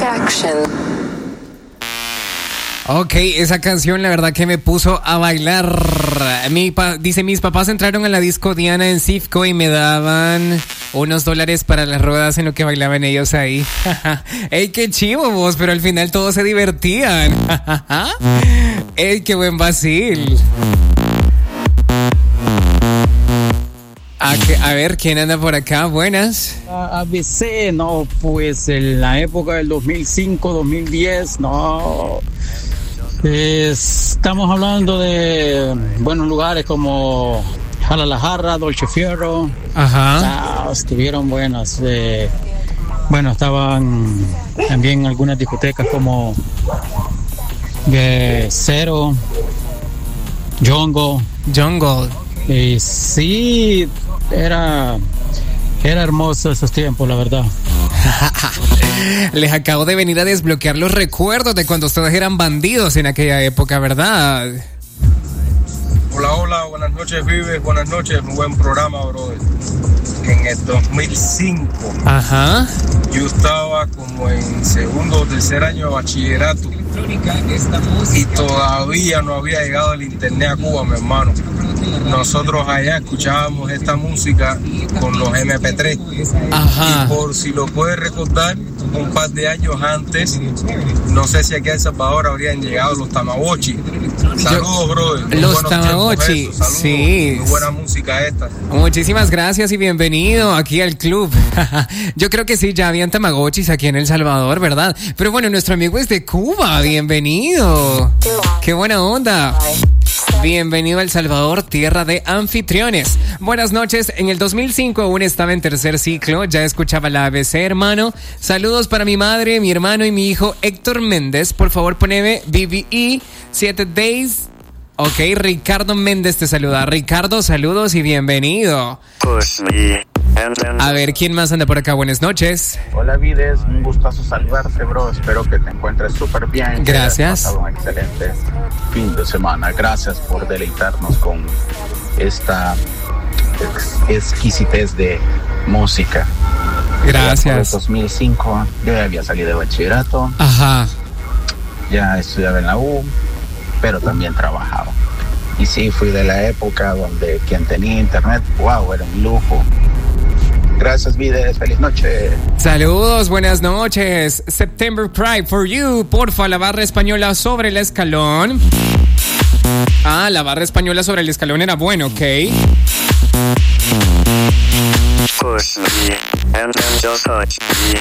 Ok, esa canción la verdad que me puso a bailar. Dice, mis papás entraron a la disco Diana en Cifco y me daban unos $1 para las ruedas en lo que bailaban ellos ahí. ¡Ey, qué chivo vos! Pero al final todos se divertían. ¡Ey, qué buen vacil! A ver, ¿quién anda por acá? Buenas. ABC, no, pues en la época del 2005, 2010, no. Estamos hablando de buenos lugares como Jala la Jarra, Dolce Fierro. Ajá. Estuvieron buenas. Bueno, estaban también algunas discotecas como Cero, Jungle. Sí, era hermoso esos tiempos, la verdad. Les acabo de venir a desbloquear los recuerdos de cuando ustedes eran bandidos en aquella época, ¿verdad? Hola, buenas noches, Vives, buenas noches, un buen programa, brother. En el 2005, ajá, yo estaba como en segundo o tercer año de bachillerato y todavía no había llegado el internet a Cuba, mi hermano. Nosotros allá escuchábamos esta música con los MP3. Ajá. Y por si lo puedes recordar, un par de años antes, no sé si aquí en El Salvador habrían llegado los Tamagotchi. Saludos, brother. Los Tamagotchi, sí. Muy buena música esta. Muchísimas gracias y bienvenido aquí al club. Yo creo que sí, ya habían Tamagotchis aquí en El Salvador, ¿verdad? Pero bueno, nuestro amigo es de Cuba. Bienvenido. Qué buena onda. Bienvenido a El Salvador, tierra de anfitriones. Buenas noches. En el 2005 aún estaba en tercer ciclo. Ya escuchaba la ABC, hermano. Saludos para mi madre, mi hermano y mi hijo Héctor Méndez. Por favor, poneme BBE 7 Days. Ok, Ricardo Méndez te saluda. Ricardo, saludos y bienvenido. A ver, ¿quién más anda por acá? Buenas noches. Hola, Vides, un gustazo saludarte, bro. Espero que te encuentres súper bien. Gracias. Que hayas pasado un excelente fin de semana. Gracias por deleitarnos con esta exquisitez de música. Gracias. En 2005 yo ya había salido de bachillerato. Ajá. Ya estudiaba en la U, pero también trabajaba. Y sí, fui de la época donde quien tenía internet, wow, era un lujo. Gracias, Vides. Feliz noche. Saludos, buenas noches. September Pride for you. Porfa, la barra española sobre el escalón. Ah, la barra española sobre el escalón era bueno, ok. Push me and then just touch me.